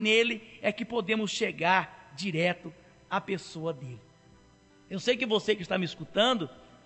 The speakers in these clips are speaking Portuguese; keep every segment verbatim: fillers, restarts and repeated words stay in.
nele é que podemos chegar direto à pessoa dele. Eu sei que você que está me escutando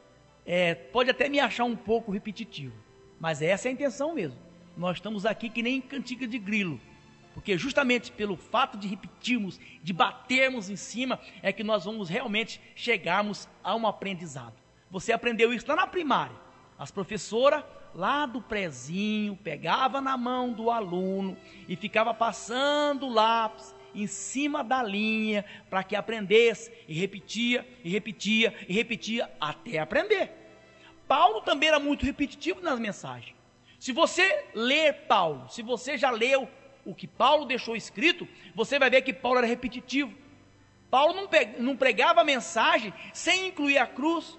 é, pode até me achar um pouco repetitivo, mas essa é a intenção mesmo. Nós estamos aqui que nem cantiga de grilo, porque justamente pelo fato de repetirmos, de batermos em cima, é que nós vamos realmente chegarmos a um aprendizado. Você aprendeu isso lá na primária. As professoras lá do prezinho pegava na mão do aluno e ficava passando o lápis em cima da linha para que aprendesse, e repetia, e repetia, e repetia até aprender. Paulo também era muito repetitivo nas mensagens. Se você ler Paulo, se você já leu o que Paulo deixou escrito, você vai ver que Paulo era repetitivo. Paulo não, não pregava a mensagem sem incluir a cruz.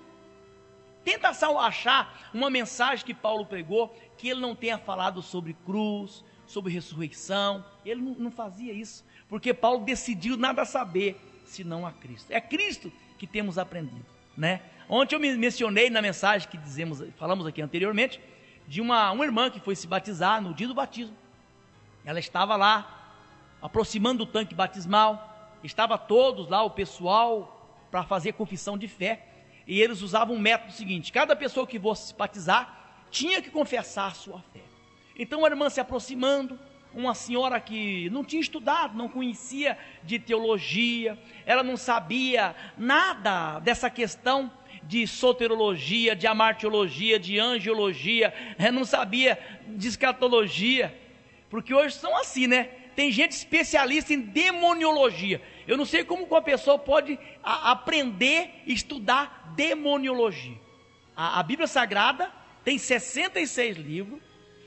Tenta achar uma mensagem que Paulo pregou que ele não tenha falado sobre cruz, sobre ressurreição. Ele não, não fazia isso, porque Paulo decidiu nada saber senão a Cristo. É Cristo que temos aprendido, né? Ontem eu mencionei na mensagem que dizemos, falamos aqui anteriormente, de uma, uma irmã que foi se batizar no dia do batismo. Ela estava lá, aproximando do tanque batismal, estava todos lá, o pessoal, para fazer confissão de fé. E eles usavam um método seguinte: cada pessoa que fosse se batizar tinha que confessar a sua fé. Então a irmã se aproximando, uma senhora que não tinha estudado, não conhecia de teologia, ela não sabia nada dessa questão de soterologia, de amartiologia, de angiologia, não sabia de escatologia, porque hoje são assim, né? Tem gente especialista em demoniologia. Eu não sei como uma pessoa pode a, aprender e estudar demoniologia. A, a Bíblia Sagrada tem sessenta e seis livros,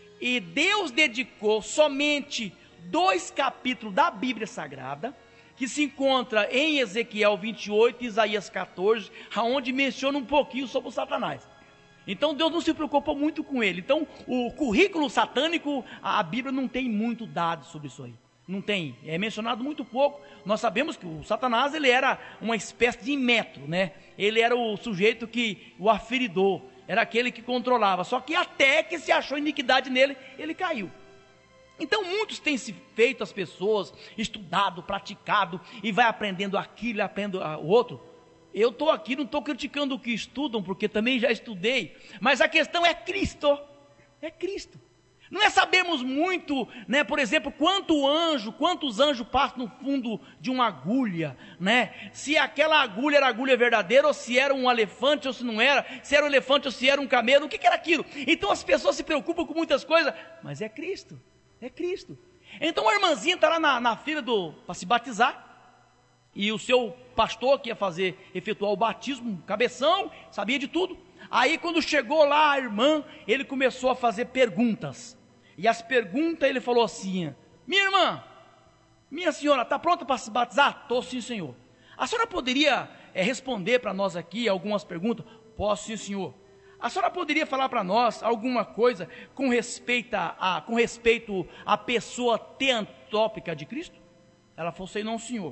e Deus dedicou somente dois capítulos da Bíblia Sagrada, que se encontra em Ezequiel vinte e oito e Isaías quatorze, onde menciona um pouquinho sobre o Satanás. Então Deus não se preocupou muito com ele. Então o currículo satânico, a Bíblia não tem muito dado sobre isso aí. Não tem, é mencionado muito pouco. Nós sabemos que o Satanás, ele era uma espécie de metro, né? Ele era o sujeito que, o aferidor, era aquele que controlava. Só que até que se achou iniquidade nele, ele caiu. Então muitos têm se feito as pessoas, estudado, praticado, e vai aprendendo aquilo, aprendendo o outro. Eu estou aqui, não estou criticando o que estudam, porque também já estudei, mas a questão é Cristo, é Cristo. Não é sabermos muito, né, por exemplo, quanto anjo, quantos anjos passam no fundo de uma agulha, né? Se aquela agulha era agulha verdadeira, ou se era um elefante, ou se não era, se era um elefante, ou se era um camelo, o que, que era aquilo? Então as pessoas se preocupam com muitas coisas, mas é Cristo, é Cristo. Então a irmãzinha está lá na, na fila para se batizar, e o seu pastor que ia fazer, efetuar o batismo, cabeção, sabia de tudo. Aí quando chegou lá a irmã, ele começou a fazer perguntas. E as perguntas ele falou assim: minha irmã, minha senhora, está pronta para se batizar? Estou sim, senhor. A senhora poderia é, responder para nós aqui algumas perguntas? Posso sim, senhor. A senhora poderia falar para nós alguma coisa com respeito a, a, com respeito à pessoa teantópica de Cristo? Ela falou: sei não, senhor.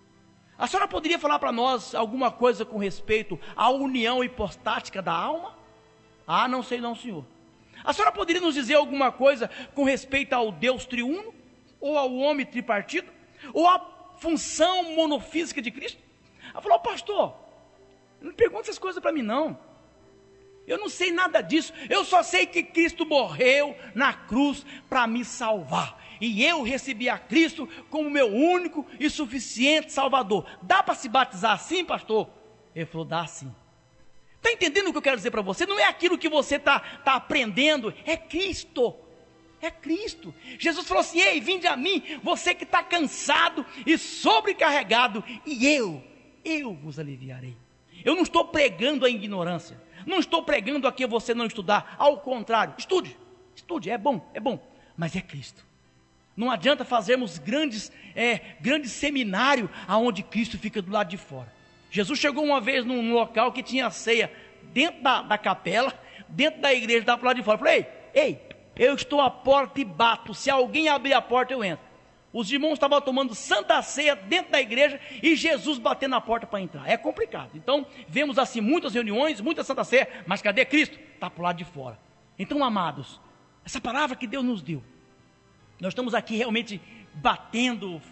A senhora poderia falar para nós alguma coisa com respeito à união hipostática da alma? Ah, não sei não, senhor. A senhora poderia nos dizer alguma coisa com respeito ao Deus triuno? Ou ao homem tripartido? Ou à função monofísica de Cristo? Ela falou: pastor, não pergunte essas coisas para mim não. Eu não sei nada disso. Eu só sei que Cristo morreu na cruz para me salvar. E eu recebi a Cristo como meu único e suficiente Salvador. Dá para se batizar assim, pastor? Ele falou: dá sim. Está entendendo o que eu quero dizer para você? Não é aquilo que você está tá aprendendo, é Cristo. É Cristo. Jesus falou assim: ei, vinde a mim, você que está cansado e sobrecarregado, e eu, eu vos aliviarei. Eu não estou pregando a ignorância, não estou pregando a que você não estudar, ao contrário, estude, estude, é bom, é bom, mas é Cristo. Não adianta fazermos grandes, é, grandes seminários aonde Cristo fica do lado de fora. Jesus chegou uma vez num, num local que tinha ceia dentro da, da capela, dentro da igreja, estava para lá de fora. Falei: ei, ei, eu estou à porta e bato, se alguém abrir a porta eu entro. Os irmãos estavam tomando santa ceia dentro da igreja e Jesus batendo na porta para entrar. É complicado. Então vemos assim muitas reuniões, muita santa ceia, mas cadê Cristo? Está para o lado de fora. Então, amados, essa palavra que Deus nos deu, nós estamos aqui realmente batendo